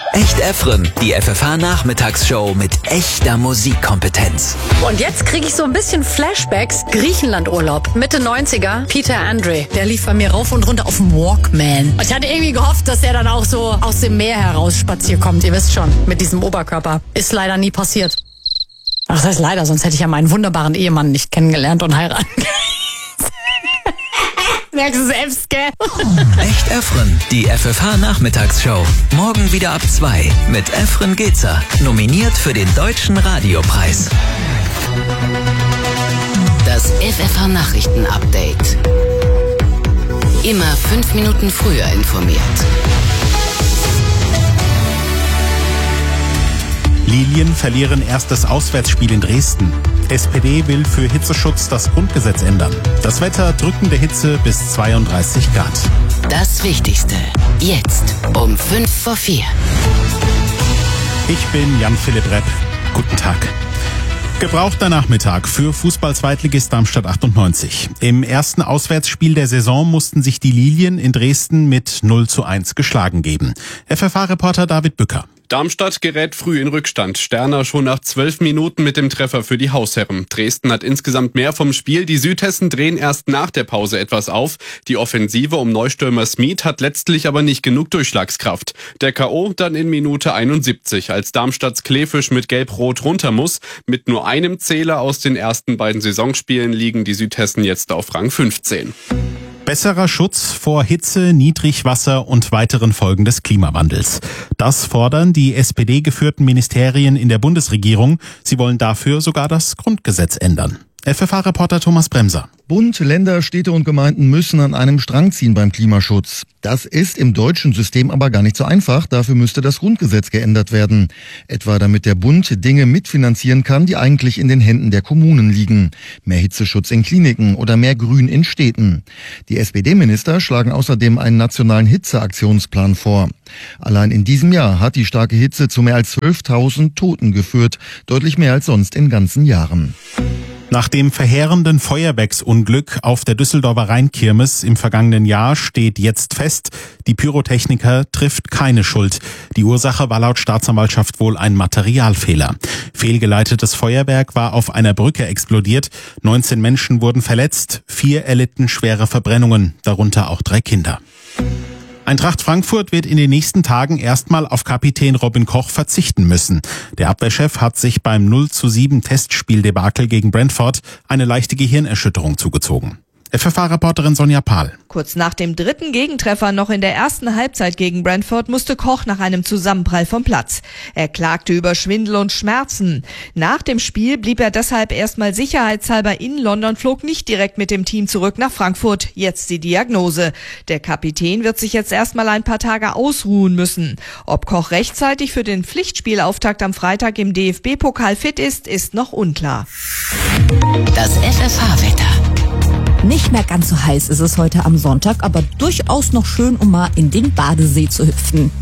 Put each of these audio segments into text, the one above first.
Echt Efren, die FFH-Nachmittagsshow mit echter Musikkompetenz. Und jetzt kriege ich so ein bisschen Flashbacks. Griechenlandurlaub, Mitte 90er. Peter Andre, der lief bei mir rauf und runter auf dem Walkman. Und ich hatte irgendwie gehofft, dass der dann auch so aus dem Meer heraus spaziert kommt. Ihr wisst schon, mit diesem Oberkörper. Ist leider nie passiert. Ach, das heißt leider, sonst hätte ich ja meinen wunderbaren Ehemann nicht kennengelernt und heiraten. Merkst du selbst, gell? Echt Efren, die FFH-Nachmittagsshow. Morgen wieder ab 2 mit Efren Gezer. Nominiert für den Deutschen Radiopreis. Das FFH-Nachrichten-Update. Immer 5 Minuten früher informiert. Lilien verlieren erstes Auswärtsspiel in Dresden. SPD will für Hitzeschutz das Grundgesetz ändern. Das Wetter drückende Hitze bis 32 Grad. Das Wichtigste. Jetzt um 3:55. Ich bin Jan-Philipp Repp. Guten Tag. Gebrauchter Nachmittag für Fußball-Zweitligist Darmstadt 98. Im ersten Auswärtsspiel der Saison mussten sich die Lilien in Dresden mit 0:1 geschlagen geben. FFH-Reporter David Bücker. Darmstadt gerät früh in Rückstand. Sterner schon nach 12 Minuten mit dem Treffer für die Hausherren. Dresden hat insgesamt mehr vom Spiel. Die Südhessen drehen erst nach der Pause etwas auf. Die Offensive um Neustürmer Smith hat letztlich aber nicht genug Durchschlagskraft. Der K.O. dann in Minute 71, als Darmstadts Kleefisch mit Gelb-Rot runter muss. Mit nur einem Zähler aus den ersten beiden Saisonspielen liegen die Südhessen jetzt auf Rang 15. Besserer Schutz vor Hitze, Niedrigwasser und weiteren Folgen des Klimawandels. Das fordern die SPD-geführten Ministerien in der Bundesregierung. Sie wollen dafür sogar das Grundgesetz ändern. FFH-Reporter Thomas Bremser. Bund, Länder, Städte und Gemeinden müssen an einem Strang ziehen beim Klimaschutz. Das ist im deutschen System aber gar nicht so einfach. Dafür müsste das Grundgesetz geändert werden. Etwa damit der Bund Dinge mitfinanzieren kann, die eigentlich in den Händen der Kommunen liegen. Mehr Hitzeschutz in Kliniken oder mehr Grün in Städten. Die SPD-Minister schlagen außerdem einen nationalen Hitzeaktionsplan vor. Allein in diesem Jahr hat die starke Hitze zu mehr als 12.000 Toten geführt. Deutlich mehr als sonst in ganzen Jahren. Nach dem verheerenden Feuerwerksunglück auf der Düsseldorfer Rheinkirmes im vergangenen Jahr steht jetzt fest, die Pyrotechniker trifft keine Schuld. Die Ursache war laut Staatsanwaltschaft wohl ein Materialfehler. Fehlgeleitetes Feuerwerk war auf einer Brücke explodiert. 19 Menschen wurden verletzt, 4 erlitten schwere Verbrennungen, darunter auch 3 Kinder. Eintracht Frankfurt wird in den nächsten Tagen erstmal auf Kapitän Robin Koch verzichten müssen. Der Abwehrchef hat sich beim 0:7 Testspieldebakel gegen Brentford eine leichte Gehirnerschütterung zugezogen. FFH-Reporterin Sonja Pahl. Kurz nach dem dritten Gegentreffer noch in der ersten Halbzeit gegen Brentford musste Koch nach einem Zusammenprall vom Platz. Er klagte über Schwindel und Schmerzen. Nach dem Spiel blieb er deshalb erstmal sicherheitshalber in London, flog nicht direkt mit dem Team zurück nach Frankfurt. Jetzt die Diagnose. Der Kapitän wird sich jetzt erstmal ein paar Tage ausruhen müssen. Ob Koch rechtzeitig für den Pflichtspielauftakt am Freitag im DFB-Pokal fit ist, ist noch unklar. Das FFH-Wetter. Nicht mehr ganz so heiß ist es heute am Sonntag, aber durchaus noch schön, um mal in den Badesee zu hüpfen.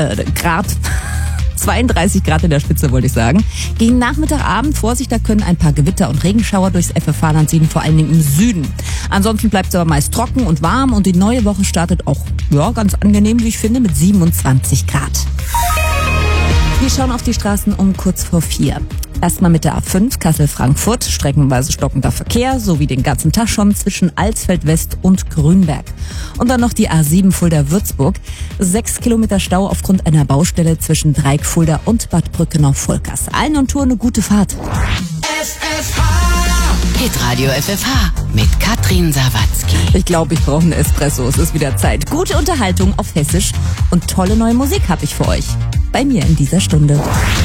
32 Grad in der Spitze, wollte ich sagen. Gegen Nachmittagabend, Vorsicht, da können ein paar Gewitter und Regenschauer durchs FFH-Land ziehen, vor allen Dingen im Süden. Ansonsten bleibt es aber meist trocken und warm und die neue Woche startet auch ganz angenehm, wie ich finde, mit 27 Grad. Wir schauen auf die Straßen um kurz vor 4. Erstmal mit der A5 Kassel-Frankfurt, streckenweise stockender Verkehr, sowie den ganzen Tag schon zwischen Alsfeld-West und Grünberg. Und dann noch die A7 Fulda-Würzburg, 6 Kilometer Stau aufgrund einer Baustelle zwischen Dreieck Fulda und Bad Brückenau-Volkers. Allen und Tour eine gute Fahrt. Hitradio FFH mit Katrin Sawatzki. Ich glaube, ich brauche einen Espresso. Es ist wieder Zeit. Gute Unterhaltung auf Hessisch und tolle neue Musik habe ich für euch. Bei mir in dieser Stunde.